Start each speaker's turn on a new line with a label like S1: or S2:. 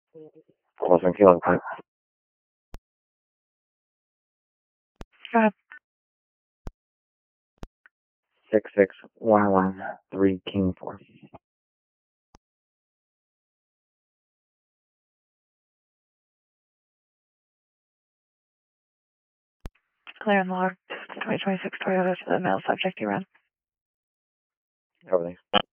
S1: Wilson Kilo, go 66113 King 4.
S2: Clear and log 2026 Toyota to the male subject you run.
S1: Everything.